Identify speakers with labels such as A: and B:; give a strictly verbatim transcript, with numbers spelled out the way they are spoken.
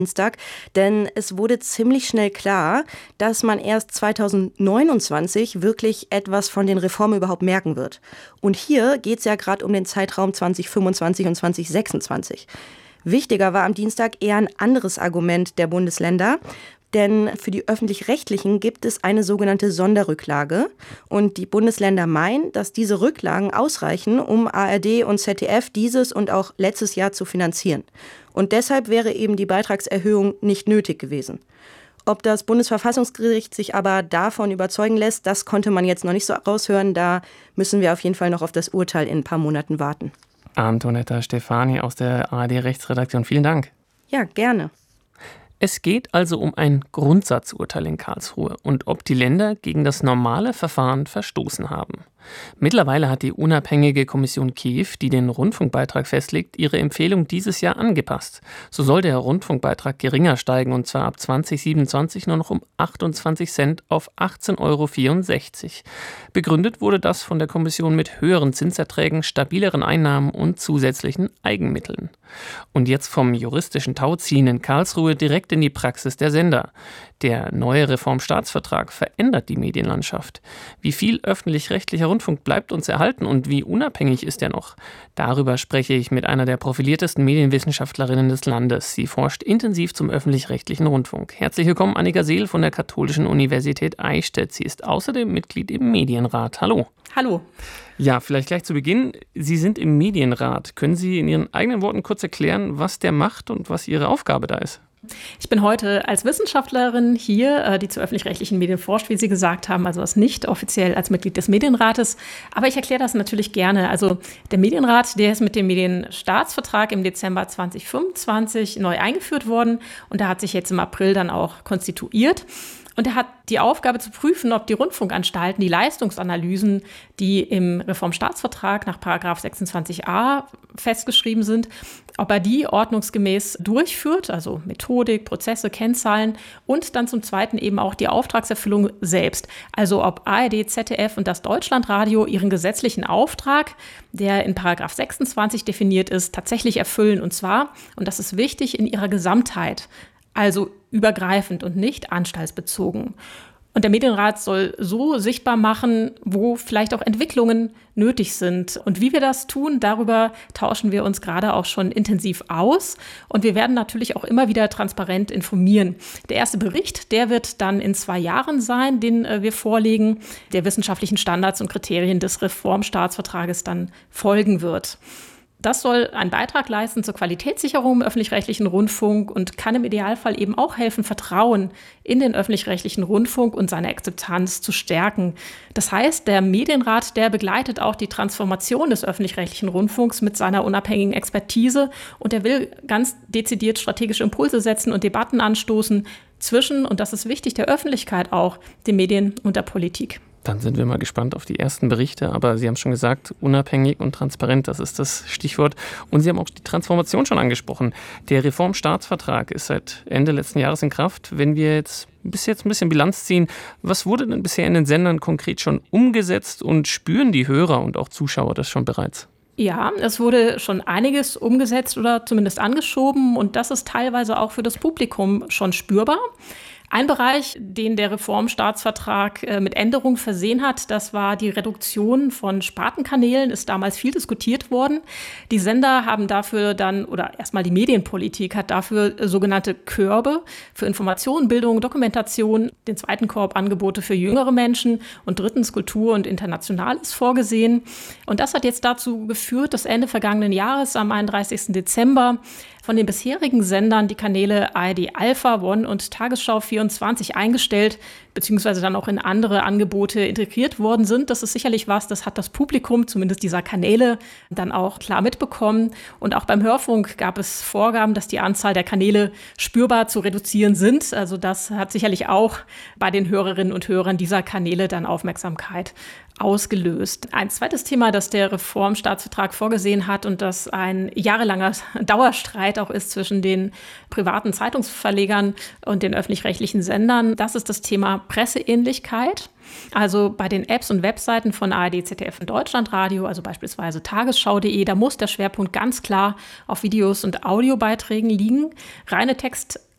A: Dienstag, denn es wurde ziemlich schnell klar, dass man erst zweitausendneunundzwanzig wirklich etwas von den Reformen überhaupt merken wird. Und hier geht es ja gerade um den Zeitraum zweitausendfünfundzwanzig und zweitausendsechsundzwanzig. Wichtiger war am Dienstag eher ein anderes Argument der Bundesländer, denn für die Öffentlich-Rechtlichen gibt es eine sogenannte Sonderrücklage. Und die Bundesländer meinen, dass diese Rücklagen ausreichen, um A R D und Z D F dieses und auch letztes Jahr zu finanzieren. Und deshalb wäre eben die Beitragserhöhung nicht nötig gewesen. Ob das Bundesverfassungsgericht sich aber davon überzeugen lässt, das konnte man jetzt noch nicht so raushören. Da müssen wir auf jeden Fall noch auf das Urteil in ein paar Monaten warten.
B: Antonetta Stefani aus der A R D-Rechtsredaktion, vielen Dank.
A: Ja, gerne.
B: Es geht also um ein Grundsatzurteil in Karlsruhe und ob die Länder gegen das normale Verfahren verstoßen haben. Mittlerweile hat die unabhängige Kommission Kiew, die den Rundfunkbeitrag festlegt, ihre Empfehlung dieses Jahr angepasst. So soll der Rundfunkbeitrag geringer steigen und zwar ab zwanzig siebenundzwanzig nur noch um achtundzwanzig Cent auf achtzehn Euro vierundsechzig. Begründet wurde das von der Kommission mit höheren Zinserträgen, stabileren Einnahmen und zusätzlichen Eigenmitteln. Und jetzt vom juristischen Tauziehen in Karlsruhe direkt in die Praxis der Sender. Der neue Reformstaatsvertrag verändert die Medienlandschaft. Wie viel öffentlich-rechtlicher Rundfunk bleibt uns erhalten und wie unabhängig ist er noch? Darüber spreche ich mit einer der profiliertesten Medienwissenschaftlerinnen des Landes. Sie forscht intensiv zum öffentlich-rechtlichen Rundfunk. Herzlich willkommen, Annika Seel von der Katholischen Universität Eichstätt. Sie ist außerdem Mitglied im Medienrat. Hallo.
C: Hallo.
B: Ja, vielleicht gleich zu Beginn. Sie sind im Medienrat. Können Sie in Ihren eigenen Worten kurz erklären, was der macht und was Ihre Aufgabe da ist?
C: Ich bin heute als Wissenschaftlerin hier, die zu öffentlich-rechtlichen Medien forscht, wie Sie gesagt haben, also das nicht offiziell als Mitglied des Medienrates. Aber ich erkläre das natürlich gerne. Also der Medienrat, der ist mit dem Medienstaatsvertrag im Dezember zweitausendfünfundzwanzig neu eingeführt worden und der hat sich jetzt im April dann auch konstituiert. Und er hat die Aufgabe zu prüfen, ob die Rundfunkanstalten die Leistungsanalysen, die im Reformstaatsvertrag nach Paragraph sechsundzwanzig a festgeschrieben sind, ob er die ordnungsgemäß durchführt, also Methodik, Prozesse, Kennzahlen und dann zum Zweiten eben auch die Auftragserfüllung selbst. Also ob A R D, Z D F und das Deutschlandradio ihren gesetzlichen Auftrag, der in Paragraph sechsundzwanzig definiert ist, tatsächlich erfüllen. Und zwar, und das ist wichtig, in ihrer Gesamtheit. Also übergreifend und nicht anstaltsbezogen. Und der Medienrat soll so sichtbar machen, wo vielleicht auch Entwicklungen nötig sind. Und wie wir das tun, darüber tauschen wir uns gerade auch schon intensiv aus. Und wir werden natürlich auch immer wieder transparent informieren. Der erste Bericht, der wird dann in zwei Jahren sein, den äh, wir vorlegen, der wissenschaftlichen Standards und Kriterien des Reformstaatsvertrages dann folgen wird. Das soll einen Beitrag leisten zur Qualitätssicherung im öffentlich-rechtlichen Rundfunk und kann im Idealfall eben auch helfen, Vertrauen in den öffentlich-rechtlichen Rundfunk und seine Akzeptanz zu stärken. Das heißt, der Medienrat, der begleitet auch die Transformation des öffentlich-rechtlichen Rundfunks mit seiner unabhängigen Expertise und er will ganz dezidiert strategische Impulse setzen und Debatten anstoßen zwischen, und das ist wichtig, der Öffentlichkeit auch, den Medien und der Politik.
B: Dann sind wir mal gespannt auf die ersten Berichte, aber Sie haben schon gesagt, unabhängig und transparent, das ist das Stichwort. Und Sie haben auch die Transformation schon angesprochen. Der Reformstaatsvertrag ist seit Ende letzten Jahres in Kraft. Wenn wir jetzt bis jetzt ein bisschen Bilanz ziehen, was wurde denn bisher in den Sendern konkret schon umgesetzt und spüren die Hörer und auch Zuschauer das schon bereits?
C: Ja, es wurde schon einiges umgesetzt oder zumindest angeschoben und das ist teilweise auch für das Publikum schon spürbar. Ein Bereich, den der Reformstaatsvertrag äh, mit Änderungen versehen hat, das war die Reduktion von Spartenkanälen, ist damals viel diskutiert worden. Die Sender haben dafür dann, oder erstmal die Medienpolitik hat dafür äh, sogenannte Körbe für Information, Bildung, Dokumentation, den zweiten Korb Angebote für jüngere Menschen und drittens Kultur und Internationales vorgesehen. Und das hat jetzt dazu geführt, dass Ende vergangenen Jahres am einunddreißigsten Dezember von den bisherigen Sendern die Kanäle A R D Alpha, One und Tagesschau vierundzwanzig eingestellt beziehungsweise dann auch in andere Angebote integriert worden sind. Das ist sicherlich was, das hat das Publikum, zumindest dieser Kanäle, dann auch klar mitbekommen. Und auch beim Hörfunk gab es Vorgaben, dass die Anzahl der Kanäle spürbar zu reduzieren sind. Also das hat sicherlich auch bei den Hörerinnen und Hörern dieser Kanäle dann Aufmerksamkeit ausgelöst. Ein zweites Thema, das der Reformstaatsvertrag vorgesehen hat und das ein jahrelanger Dauerstreit auch ist zwischen den privaten Zeitungsverlegern und den öffentlich-rechtlichen Sendern, das ist das Thema Presseähnlichkeit. Also bei den Apps und Webseiten von A R D, Z D F und Deutschlandradio, also beispielsweise tagesschau punkt de, da muss der Schwerpunkt ganz klar auf Videos und Audiobeiträgen liegen. Reine Text